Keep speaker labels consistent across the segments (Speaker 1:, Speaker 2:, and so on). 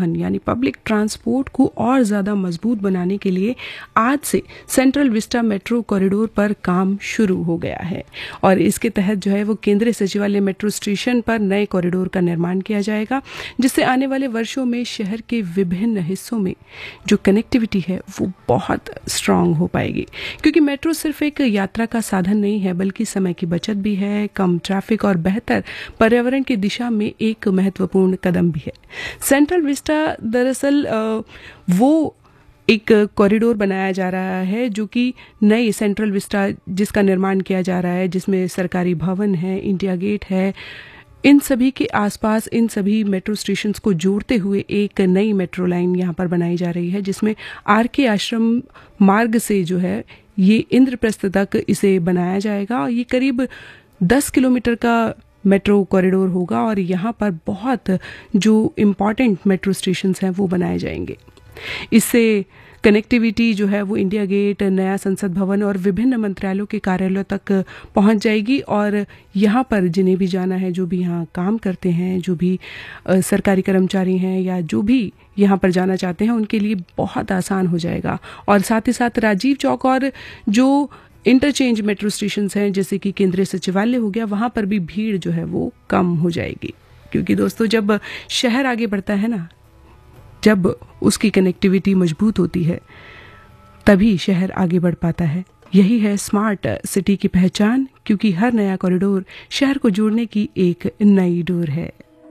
Speaker 1: परिवहन यानी public transport को और ज़्यादा मजबूत बनाने के लिए आज से सेंट्रल विस्टा मेट्रो कॉरिडोर पर काम शुरू हो गया है और इसके तहत जो है वो केंद्रीय सचिवालय मेट्रो स्टेशन पर नए कॉरिडोर का निर्माण किया जाएगा, जिससे आने वाले वर्षों में शहर के विभिन्न हिस्सों में जो कनेक्टिविटी है वो बहुत स्ट्रांग हो पाएगी। क्योंकि मेट्रो सिर्फ एक यात्रा का साधन नहीं है बल्कि समय की बचत भी है, कम ट्रैफिक और बेहतर पर्यावरण की दिशा में एक महत्वपूर्ण कदम भी है। सेंट्रल विस्टा दरअसल वो एक कॉरिडोर बनाया जा रहा है जो कि नई सेंट्रल विस्टा जिसका निर्माण किया जा रहा है, जिसमें सरकारी भवन है, इंडिया गेट है, इन सभी के आसपास इन सभी मेट्रो स्टेशंस को जोड़ते हुए एक नई मेट्रो लाइन यहाँ पर बनाई जा रही है, जिसमें आर.के. आश्रम मार्ग से जो है ये इंद्रप्रस्थ तक इसे बनाया जाएगा। ये करीब 10 किलोमीटर का मेट्रो कॉरिडोर होगा और यहाँ पर बहुत जो इम्पॉर्टेंट मेट्रो स्टेशंस हैं वो बनाए जाएंगे। इससे कनेक्टिविटी जो है वो इंडिया गेट, नया संसद भवन और विभिन्न मंत्रालयों के कार्यालयों तक पहुंच जाएगी और यहाँ पर जिन्हें भी जाना है, जो भी यहाँ काम करते हैं, जो भी सरकारी कर्मचारी हैं या जो भी यहाँ पर जाना चाहते हैं, उनके लिए बहुत आसान हो जाएगा। और साथ ही साथ राजीव चौक और जो इंटरचेंज मेट्रो स्टेशंस हैं जैसे कि केंद्रीय सचिवालय हो गया, वहाँ पर भी भीड़ जो है वो कम हो जाएगी। क्योंकि दोस्तों जब शहर आगे बढ़ता है ना, जब उसकी कनेक्टिविटी मजबूत होती है तभी शहर आगे बढ़ पाता है। यही है स्मार्ट सिटी की पहचान, क्योंकि हर नया कॉरिडोर शहर को जोड़ने की एक नई डोर है।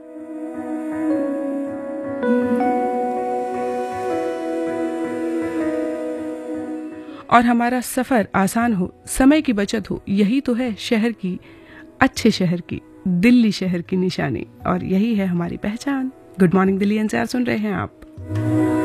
Speaker 1: और हमारा सफर आसान हो, समय की बचत हो, यही तो है शहर की, अच्छे शहर की, दिल्ली शहर की निशानी और यही है हमारी पहचान। गुड मॉर्निंग दिल्ली एनसीआर सुन रहे हैं आप।